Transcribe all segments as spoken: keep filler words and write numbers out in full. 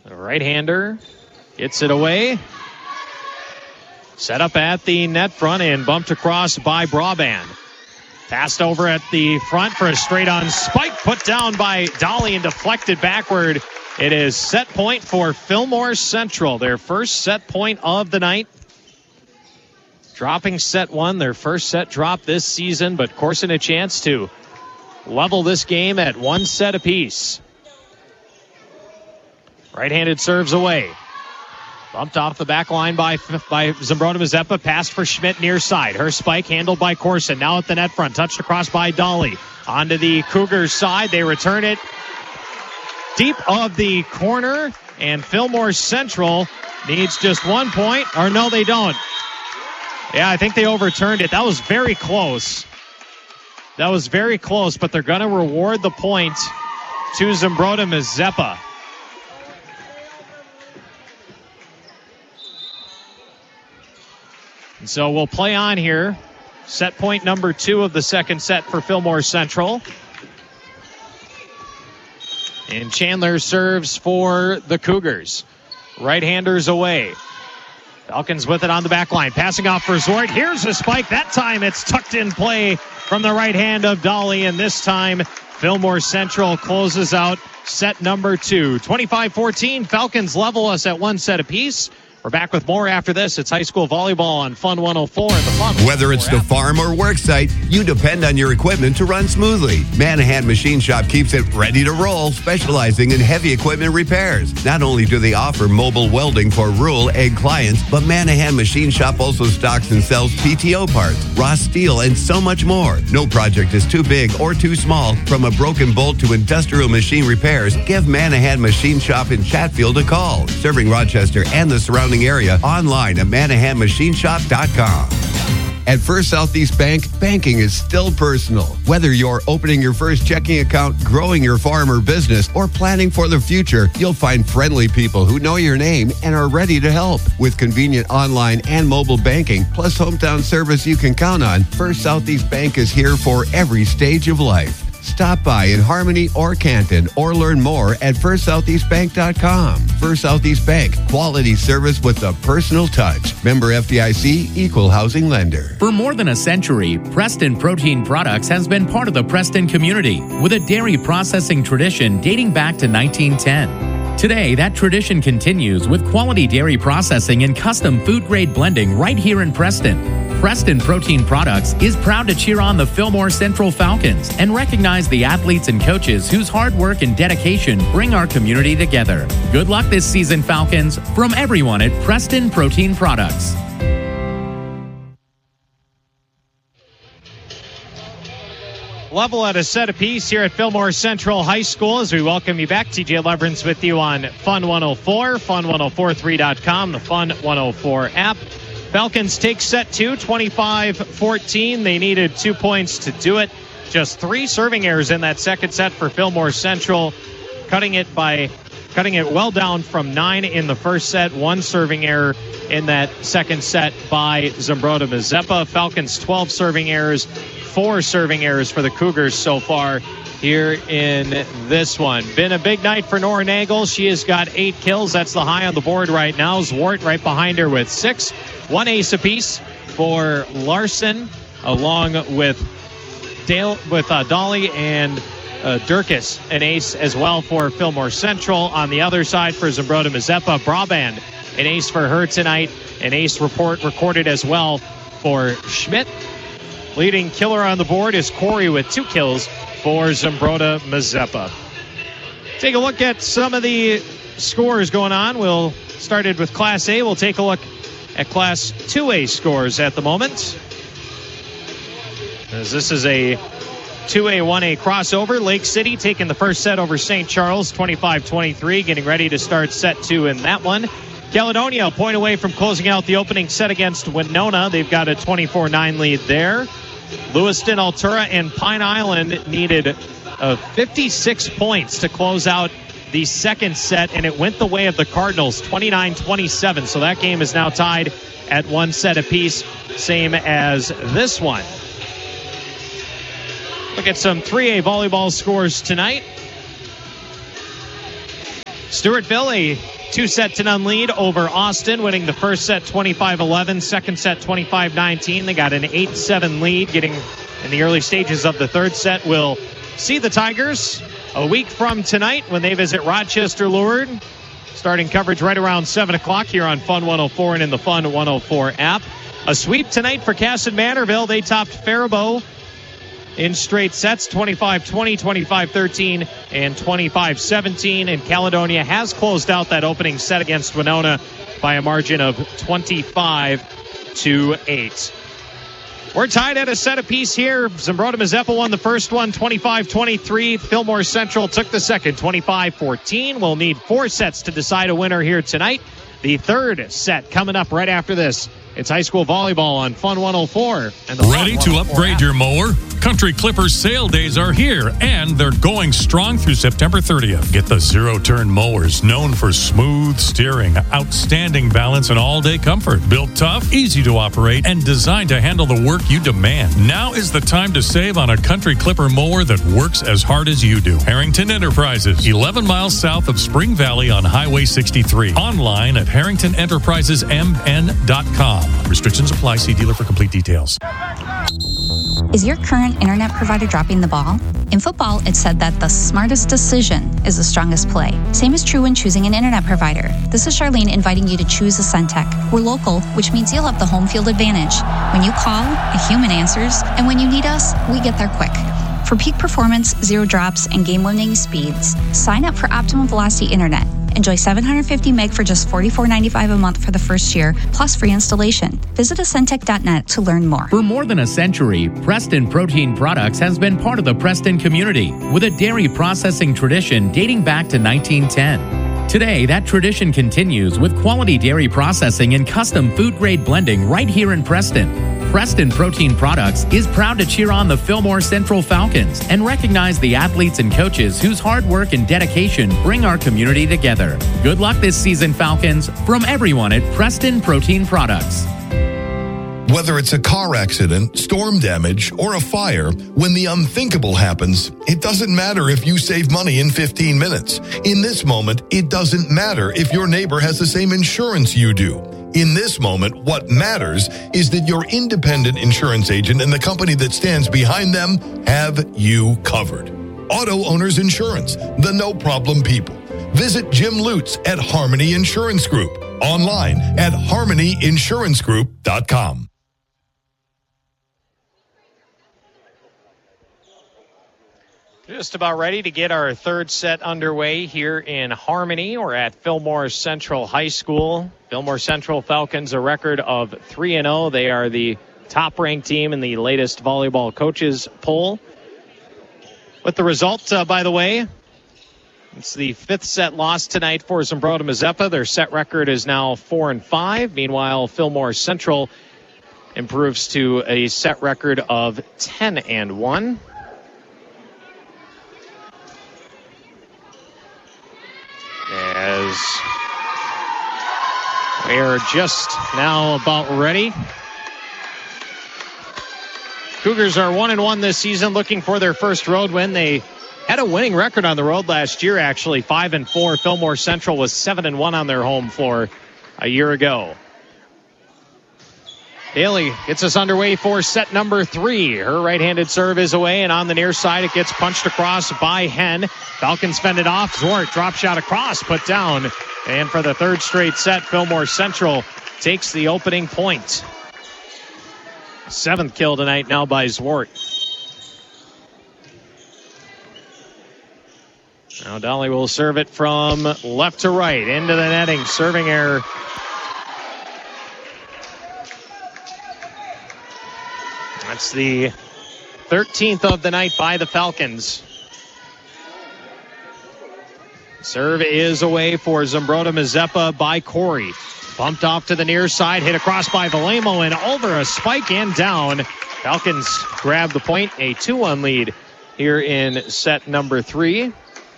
The right-hander gets it away. Set up at the net front and bumped across by Braband. Passed over at the front for a straight-on spike. Put down by Dolly and deflected backward. It is set point for Fillmore Central. Their first set point of the night. Dropping set one, their first set drop this season, but Corson a chance to level this game at one set apiece. Right-handed serves away. Bumped off the back line by, by Zumbrota Mazeppa. Pass for Schmidt near side. Her spike handled by Corson. Now at the net front. Touched across by Dolly. Onto the Cougars side. They return it deep of the corner. And Fillmore Central needs just one point. Or no, they don't. Yeah, I think they overturned it. That was very close. That was very close, but they're going to reward the point to Zumbrota Mazeppa. And so we'll play on here. Set point number two of the second set for Fillmore Central. And Chandler serves for the Cougars. Right-handers away. Falcons with it on the back line. Passing off for Zwart. Here's a spike. That time it's tucked in play from the right hand of Dolly. And this time Fillmore Central closes out set number two. twenty-five fourteen. Falcons level us at one set apiece. We're back with more after this. It's high school volleyball on Fun one oh four and the Fun. Whether it's the farm or work site, you depend on your equipment to run smoothly. Manahan Machine Shop keeps it ready to roll, specializing in heavy equipment repairs. Not only do they offer mobile welding for rural ag clients, but Manahan Machine Shop also stocks and sells P T O parts, raw steel, and so much more. No project is too big or too small. From a broken bolt to industrial machine repairs, give Manahan Machine Shop in Chatfield a call. Serving Rochester and the surrounding area, online at manahan machine shop dot com. At First Southeast Bank, banking is still personal. Whether you're opening your first checking account, growing your farm or business, or planning for the future, you'll find friendly people who know your name and are ready to help. With convenient online and mobile banking, plus hometown service you can count on, First Southeast Bank is here for every stage of life. Stop by in Harmony or Canton or learn more at first southeast bank dot com. First Southeast Bank, quality service with a personal touch. Member F D I C, Equal Housing Lender. For more than a century, Preston Protein Products has been part of the Preston community with a dairy processing tradition dating back to nineteen ten. Today, that tradition continues with quality dairy processing and custom food-grade blending right here in Preston. Preston Protein Products is proud to cheer on the Fillmore Central Falcons and recognize the athletes and coaches whose hard work and dedication bring our community together. Good luck this season, Falcons, from everyone at Preston Protein Products. Level at a set apiece here at Fillmore Central High School as we welcome you back. T J Leverins with you on Fun one oh four, fun one oh four three dot com, the Fun one oh four app. Falcons take set two, twenty-five fourteen. They needed two points to do it. Just three serving errors in that second set for Fillmore Central, cutting it by cutting it well down from nine in the first set. One serving error in that second set by Zumbrota Mazeppa. Falcons twelve serving errors, four serving errors for the Cougars so far here in this one. Been a big night for Nora Nagel. She has got eight kills. That's the high on the board right now. Zwart right behind her with six. One ace apiece for Larson, along with Dale, with uh, Dolly and uh, Durkis, an ace as well for Fillmore Central. On the other side for Zumbrota Mazeppa, Braband, an ace for her tonight. An ace report recorded as well for Schmidt. Leading killer on the board is Corey with two kills for Zumbrota Mazeppa. Take a look at some of the scores going on. We'll started with Class A. We'll take a look at Class two A scores at the moment, as this is a two A, one A crossover. Lake City taking the first set over Saint Charles, twenty-five twenty-three, getting ready to start set two in that one. Caledonia a point away from closing out the opening set against Winona. They've got a twenty-four nine lead there. Lewiston, Altura, and Pine Island needed uh, fifty-six points to close out the second set, and it went the way of the Cardinals, twenty-nine twenty-seven. So that game is now tied at one set apiece, same as this one. Look at some three A volleyball scores tonight. Stewartville, a Two set to none lead over Austin, winning the first set twenty-five eleven, second set twenty-five nineteen. They got an eight seven lead, getting in the early stages of the third set. We'll see the Tigers a week from tonight when they visit Rochester Lourdes. Starting coverage right around seven o'clock here on Fun one oh four and in the Fun one oh four app. A sweep tonight for Casson Manorville. They topped Faribault in straight sets, twenty-five twenty, twenty-five thirteen, and twenty-five seventeen. And Caledonia has closed out that opening set against Winona by a margin of twenty-five to eight. We're tied at a set apiece here. Zumbrota Mazeppa won the first one, twenty-five twenty-three. Fillmore Central took the second, twenty-five fourteen. We'll need four sets to decide a winner here tonight. The third set coming up right after this. It's high school volleyball on Fun one oh four. And the Ready to upgrade your mower? Country Clipper sale days are here, and they're going strong through September thirtieth. Get the zero-turn mowers known for smooth steering, outstanding balance, and all-day comfort. Built tough, easy to operate, and designed to handle the work you demand. Now is the time to save on a Country Clipper mower that works as hard as you do. Harrington Enterprises, eleven miles south of Spring Valley on Highway sixty-three. Online at harrington enterprises m n dot com. Restrictions apply. See dealer for complete details. Is your current internet provider dropping the ball? In football, it's said that the smartest decision is the strongest play. Same is true when choosing an internet provider. This is Charlene inviting you to choose Ascentec. We're local, which means you'll have the home field advantage. When you call, a human answers, and when you need us, we get there quick. For peak performance, zero drops, and game-winning speeds, sign up for Optimum Velocity Internet. Enjoy seven hundred fifty meg for just forty-four ninety-five a month for the first year, plus free installation. Visit Ascentec dot net to learn more. For more than a century, Preston Protein Products has been part of the Preston community, with a dairy processing tradition dating back to nineteen ten. Today, that tradition continues with quality dairy processing and custom food-grade blending right here in Preston. Preston Protein Products is proud to cheer on the Fillmore Central Falcons and recognize the athletes and coaches whose hard work and dedication bring our community together. Good luck this season, Falcons, from everyone at Preston Protein Products. Whether it's a car accident, storm damage, or a fire, when the unthinkable happens, it doesn't matter if you save money in fifteen minutes. In this moment, it doesn't matter if your neighbor has the same insurance you do. In this moment, what matters is that your independent insurance agent and the company that stands behind them have you covered. Auto Owners Insurance, the no-problem people. Visit Jim Lutz at Harmony Insurance Group. Online at harmony insurance group dot com. Just about ready to get our third set underway here in Harmony or at Fillmore Central High School. Fillmore Central Falcons a record of three and oh. They are the top-ranked team in the latest volleyball coaches poll. With the result, uh, by the way, it's the fifth set loss tonight for Zumbrota Mazeppa. Their set record is now four and five. Meanwhile, Fillmore Central improves to a set record of ten and one. As we are just now about ready. Cougars are one and one this season, looking for their first road win. They had a winning record on the road last year, actually, five and four. Fillmore Central was seven and one on their home floor a year ago. Daly gets us underway for set number three. Her right-handed serve is away, and on the near side, it gets punched across by Henn. Falcons fend it off. Zwart drop shot across, put down. And for the third straight set, Fillmore Central takes the opening point. Seventh kill tonight now by Zwart. Now Dolly will serve it from left to right into the netting. Serving error. That's the thirteenth of the night by the Falcons. Serve is away for Zumbrota Mazeppa by Corey. Bumped off to the near side, hit across by Valemo and over a spike and down. Falcons grab the point, a two one lead here in set number three.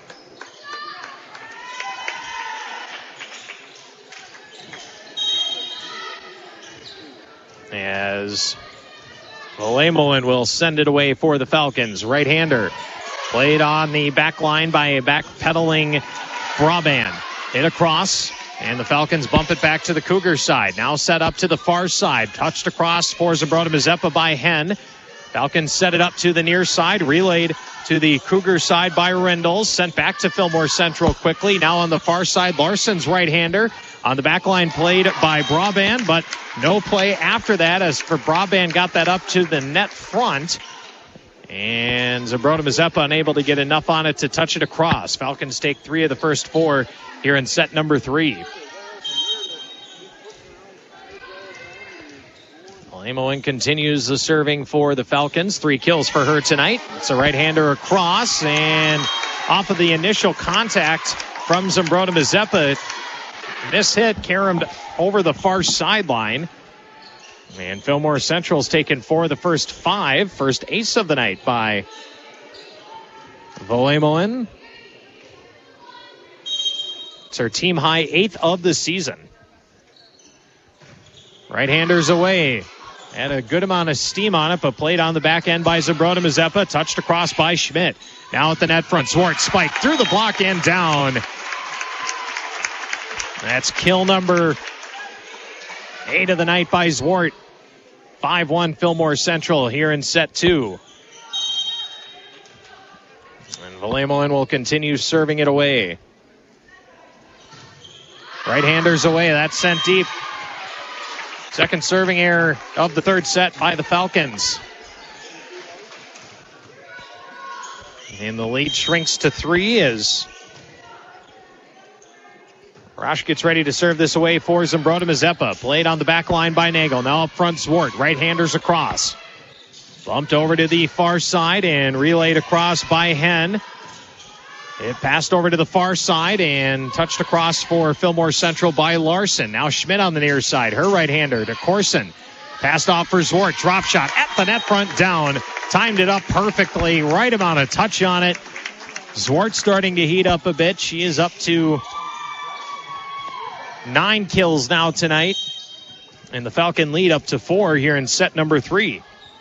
As Valemo will send it away for the Falcons. Right-hander played on the back line by a back-pedaling Braban. Hit across. And the Falcons bump it back to the Cougar side. Now set up to the far side. Touched across for Zumbrota Mazeppa by Henn. Falcons set it up to the near side. Relayed to the Cougar side by Rendels. Sent back to Fillmore Central quickly. Now on the far side, Larson's right-hander. On the back line played by Brabant, but no play after that as for Brabant got that up to the net front. And Zumbrota Mazeppa unable to get enough on it to touch it across. Falcons take three of the first four here in set number three. Lemoen continues the serving for the Falcons. Three kills for her tonight. It's a right-hander across, and off of the initial contact from Zumbrota Mazeppa, this hit caromed over the far sideline. And Fillmore Central's taken four of the first five. First ace of the night by Lemoen. It's her team high eighth of the season. Right-handers away. Had a good amount of steam on it, but played on the back end by Zumbrota Mazeppa. Touched across by Schmidt. Now at the net front. Zwart spike through the block and down. That's kill number eight of the night by Zwart. five one Fillmore Central here in set two. And Lemoen will continue serving it away. Right-handers away. That's sent deep. Second serving error of the third set by the Falcons. And the lead shrinks to three as Rosh gets ready to serve this away for Zumbrota Mazeppa. Played on the back line by Nagel. Now up front, Zwart. Right-handers across. Bumped over to the far side and relayed across by Henn. It passed over to the far side and touched across for Fillmore Central by Larson. Now Schmidt on the near side. Her right-hander to Corson. Passed off for Zwart. Drop shot at the net front down. Timed it up perfectly. Right amount of touch on it. Zwart starting to heat up a bit. She is up to nine kills now tonight. And the Falcon lead up to four here in set number three.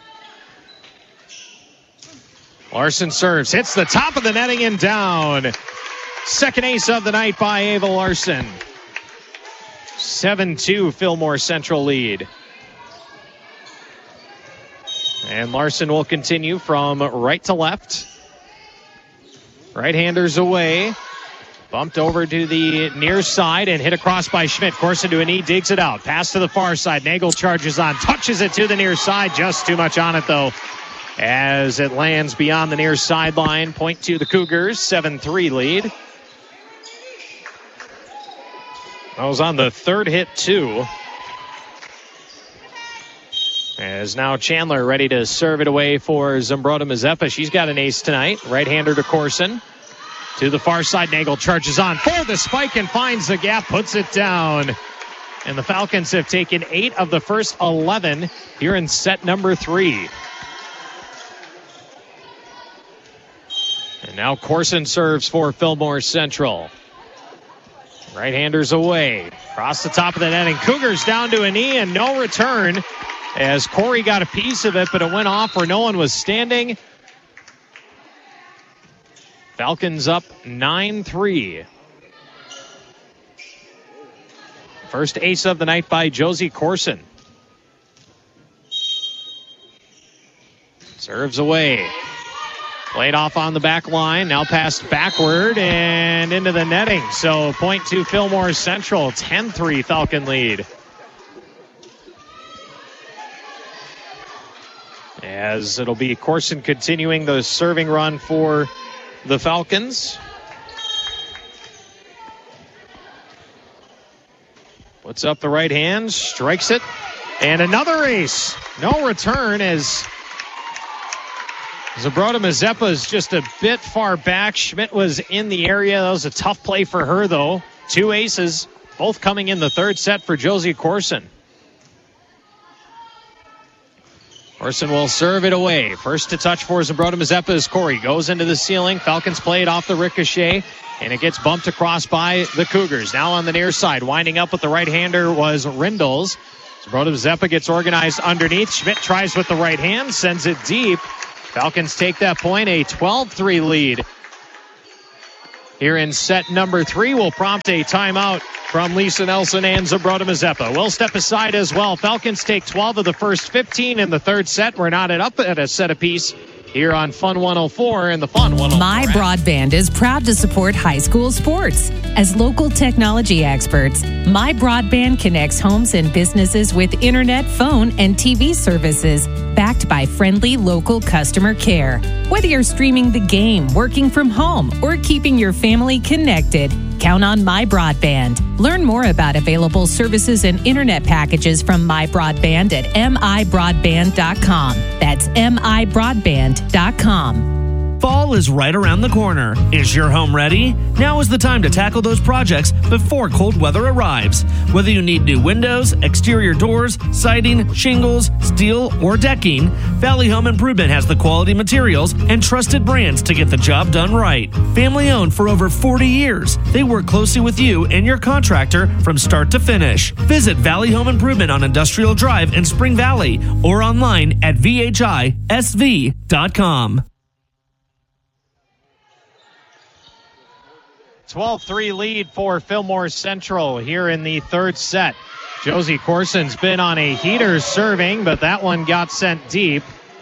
Larson serves, hits the top of the netting and down. Second ace of the night by Ava Larson. seven two Fillmore Central lead. And Larson will continue from right to left. Right-handers away. Bumped over to the near side and hit across by Schmidt. Corson to a knee, digs it out. Pass to the far side. Nagel charges on, touches it to the near side. Just too much on it, though, as it lands beyond the near sideline. Point to the Cougars, seven three lead. That was on the third hit, too. As now Chandler ready to serve it away for Zumbrota Mazeppa. She's got an ace tonight. Right-hander to Corson. To the far side, Nagel charges on for the spike and finds the gap, puts it down. And the Falcons have taken eight of the first eleven here in set number three. And now Corson serves for Fillmore Central. Right-handers away. Across the top of the net, and Cougars down to a knee and no return as Corey got a piece of it, but it went off where no one was standing. Falcons up nine three. First ace of the night by Josie Corson. Serves away. Played off on the back line. Now passed backward and into the netting. So point to Fillmore Central. ten three Falcon lead. As it'll be Corson continuing the serving run for the Falcons. Puts up the right hand, strikes it, and another ace. No return as Zumbrota Mazeppa is just a bit far back. Schmidt was in the area. That was a tough play for her, though. Two aces, both coming in the third set for Josie Corson. Corson will serve it away. First to touch for Zumbrota Mazeppa is Corey. Goes into the ceiling. Falcons play it off the ricochet, and it gets bumped across by the Cougars. Now on the near side, winding up with the right-hander was Rindles. Zumbrota Mazeppa gets organized underneath. Schmidt tries with the right hand, sends it deep. Falcons take that point, a twelve three lead. Here in set number three will prompt a timeout from Lisa Nelson and Zumbrota Mazeppa. We'll step aside as well. Falcons take twelve of the first fifteen in the third set. We're knotted up at a set apiece here on Fun one oh four and the Fun one oh four. My Broadband is proud to support high school sports. As local technology experts, My Broadband connects homes and businesses with internet, phone, and T V services backed by friendly local customer care. Whether you're streaming the game, working from home, or keeping your family connected, count on My Broadband. Learn more about available services and internet packages from My Broadband at m i broadband dot com. That's m i broadband dot com. Fall is right around the corner. Is your home ready? Now is the time to tackle those projects before cold weather arrives. Whether you need new windows, exterior doors, siding, shingles, steel, or decking, Valley Home Improvement has the quality materials and trusted brands to get the job done right. Family owned for over forty years, they work closely with you and your contractor from start to finish. Visit Valley Home Improvement on Industrial Drive in Spring Valley or online at v h i s v dot com. twelve three lead for Fillmore Central here in the third set. Josie Corson's been on a heater serving, but that one got sent deep.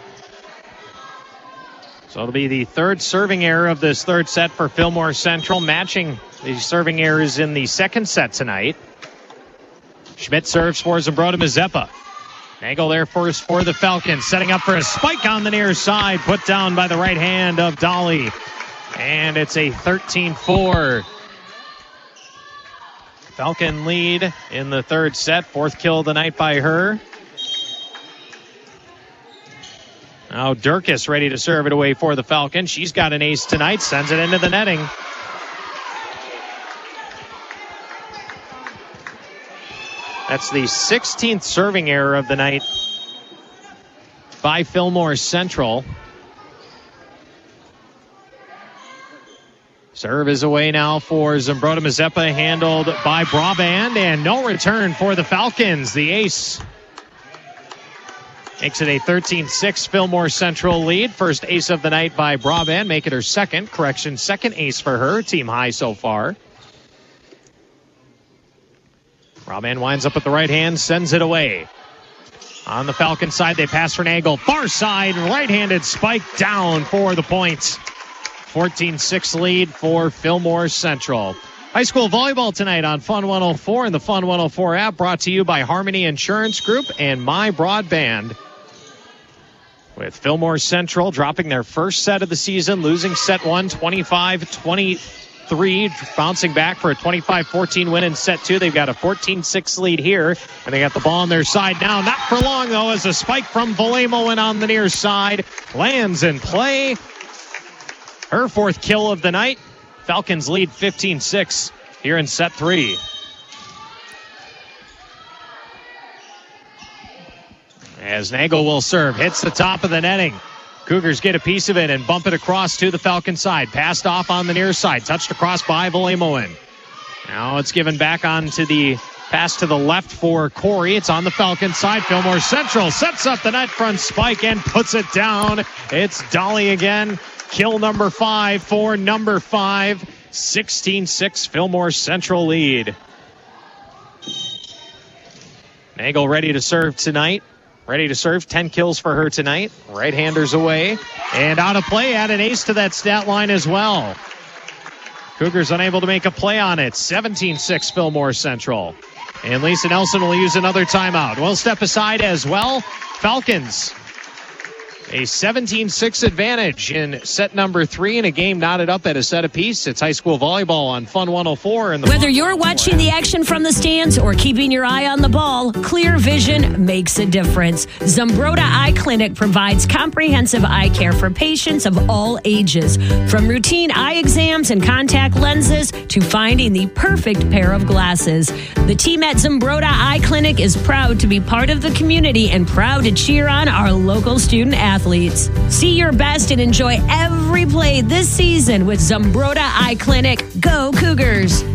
So it'll be the third serving error of this third set for Fillmore Central, matching the serving errors in the second set tonight. Schmidt serves for Zumbrota Mazeppa. Nagel there first for the Falcons, setting up for a spike on the near side, put down by the right hand of Dolly. And it's a thirteen four. Falcon lead in the third set. Fourth kill of the night by her. Now Durkis ready to serve it away for the Falcons. She's got an ace tonight. Sends it into the netting. That's the sixteenth serving error of the night by Fillmore Central. Serve is away now for Zumbrota Mazeppa, handled by Braband, and no return for the Falcons. The ace makes it a thirteen six Fillmore Central lead. First ace of the night by Braband, make it her second. Correction, second ace for her, team high so far. Braband winds up at the right hand, sends it away. On the Falcon side, they pass for Nagel. Far side, right-handed spike down for the points. fourteen six lead for Fillmore Central. High school volleyball tonight on Fun one oh four and the Fun one oh four app, brought to you by Harmony Insurance Group and My Broadband. With Fillmore Central dropping their first set of the season, losing set one, twenty-five twenty-three, bouncing back for a twenty-five fourteen win in set two. They've got a fourteen six lead here, and they got the ball on their side now. Not for long, though, as a spike from Volemo on the near side lands in play. Her fourth kill of the night. Falcons lead fifteen six here in set three. As Nagel will serve, hits the top of the netting. Cougars get a piece of it and bump it across to the Falcon side. Passed off on the near side, touched across by Volemoen. Now it's given back onto the pass to the left for Corey. It's on the Falcon side. Fillmore Central sets up the net front spike and puts it down. It's Dolly again. Kill number five for number five. sixteen six Fillmore Central lead. Nagel ready to serve tonight. Ready to serve. ten kills for her tonight. Right-handers away. And out of play. Add an ace to that stat line as well. Cougars unable to make a play on it. seventeen six Fillmore Central. And Lisa Nelson will use another timeout. We'll step aside as well. Falcons, a seventeen six advantage in set number three in a game knotted up at a set apiece. It's high school volleyball on Fun one oh four. And whether you're watching the action from the stands or keeping your eye on the ball, clear vision makes a difference. Zumbrota Eye Clinic provides comprehensive eye care for patients of all ages. From routine eye exams and contact lenses to finding the perfect pair of glasses. The team at Zumbrota Eye Clinic is proud to be part of the community and proud to cheer on our local student athletes. Athletes. See your best and enjoy every play this season with Zumbrota Eye Clinic. Go Cougars!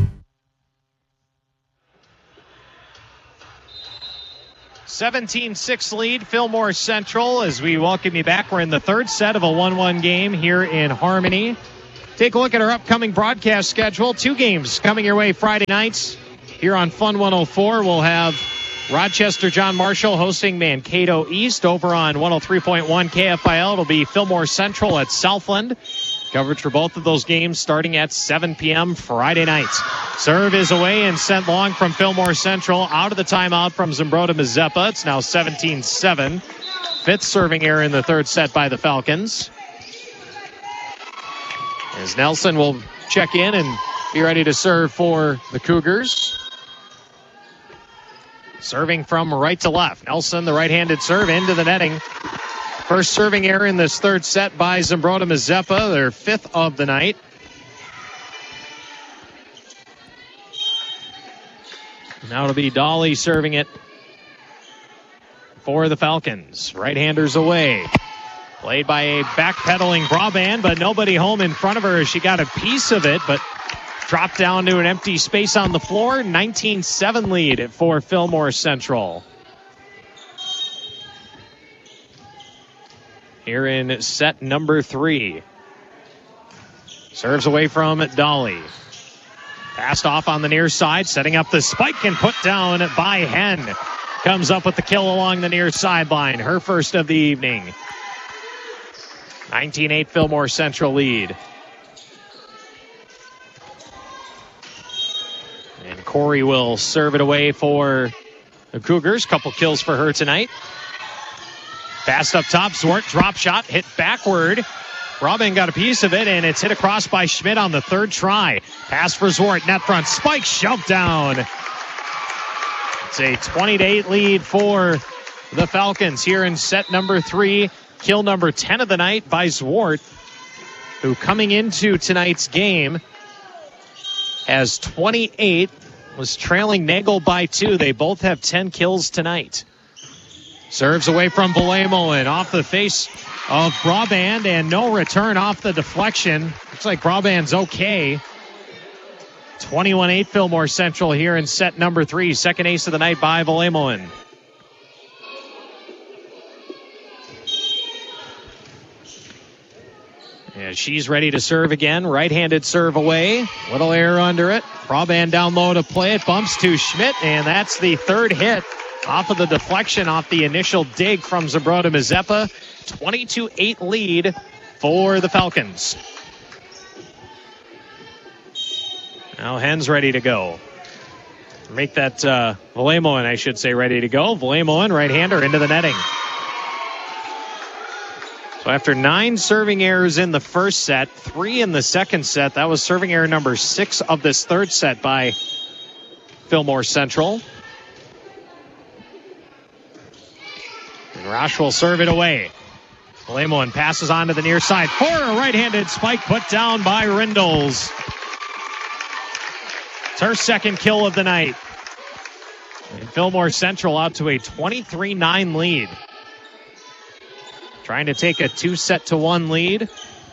seventeen six lead, Fillmore Central, as we welcome you back. We're in the third set of a one one game here in Harmony. Take a look at our upcoming broadcast schedule. Two games coming your way Friday nights. Here on Fun one oh four, we'll have Rochester John Marshall hosting Mankato East. Over on one oh three point one K F I L, it'll be Fillmore Central at Southland. Coverage for both of those games starting at seven p.m. Friday night. Serve is away and sent long from Fillmore Central. Out of the timeout from Zumbrota Mazeppa. It's now seventeen seven. Fifth serving error in the third set by the Falcons. As Nelson will check in and be ready to serve for the Cougars. Serving from right to left. Nelson, the right-handed serve into the netting. First serving error in this third set by Zumbrota Mazeppa, their fifth of the night. Now it'll be Dolly serving it for the Falcons. Right-handers away. Played by a backpedaling Braband, but nobody home in front of her as she got a piece of it, but dropped down to an empty space on the floor. nineteen seven lead for Fillmore Central. Here in set number three. Serves away from Dolly. Passed off on the near side, setting up the spike and put down by Hen. Comes up with the kill along the near sideline. Her first of the evening. nineteen eight Fillmore Central lead. And Corey will serve it away for the Cougars. Couple kills for her tonight. Passed up top, Zwart drop shot, hit backward. Robin got a piece of it, and it's hit across by Schmidt on the third try. Pass for Zwart, net front, spike, shoved down. It's a twenty to eight lead for the Falcons here in set number three. Kill number ten of the night by Zwart, who coming into tonight's game has twenty-eight, was trailing Nagel by two. They both have ten kills tonight. Serves away from Vallemoen off the face of Braband, and no return off the deflection. Looks like Braband's okay. twenty-one eight Fillmore Central here in set number three. Second ace of the night by Vallemoen. And she's ready to serve again. Right-handed serve away. Little air under it. Braband down low to play it. Bumps to Schmidt, and that's the third hit off of the deflection off the initial dig from Zumbrota Mazeppa. twenty-two eight lead for the Falcons. Now Hen's ready to go. Make that uh, Vallemoen, I should say, ready to go. Vallemoen, right-hander, into the netting. So after nine serving errors in the first set, three in the second set, that was serving error number six of this third set by Fillmore Central. And Roche will serve it away. Vallemoen passes on to the near side for a right-handed spike put down by Rindles. It's her second kill of the night. And Fillmore Central out to a twenty-three nine lead. Trying to take a two-set to one lead.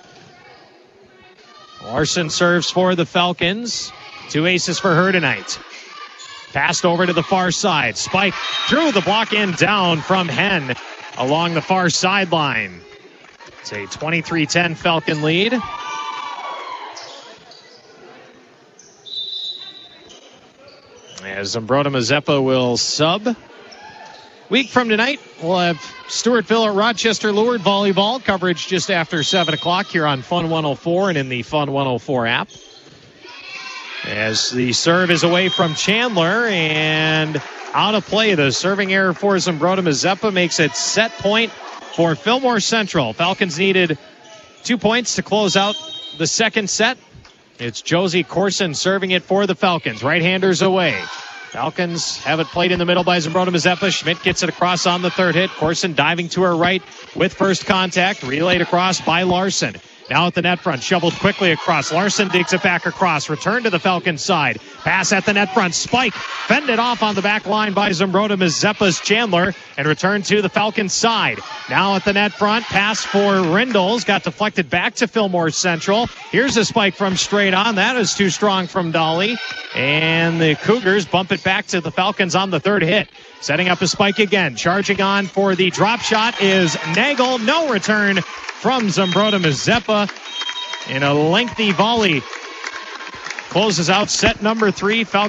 Larson serves for the Falcons. Two aces for her tonight. Passed over to the far side. Spike drew the block in down from Hen along the far sideline. It's a twenty-three ten Falcon lead. As Zumbrota Mazeppa will sub. Week from tonight, we'll have Stewartville at Rochester Luard volleyball. Coverage just after seven o'clock here on Fun one oh four and in the Fun one oh four app. As the serve is away from Chandler and out of play. The serving error for Zumbrota Mazeppa makes it set point for Fillmore Central. Falcons needed two points to close out the second set. It's Josie Corson serving it for the Falcons. Right-handers away. Falcons have it played in the middle by Zumbrota Mazeppa. Schmidt gets it across on the third hit. Corson diving to her right with first contact. Relayed across by Larson. Now at the net front, shoveled quickly across. Larson digs it back across. Return to the Falcons side. Pass at the net front. Spike fended off on the back line by Zumbrota Mazeppa's Chandler and returned to the Falcons side. Now at the net front, pass for Rindles. Got deflected back to Fillmore Central. Here's a spike from straight on. That is too strong from Dolly. And the Cougars bump it back to the Falcons on the third hit. Setting up a spike again. Charging on for the drop shot is Nagel. No return from Zumbrota Mazeppa. In a lengthy volley. Closes out set number three. Falcons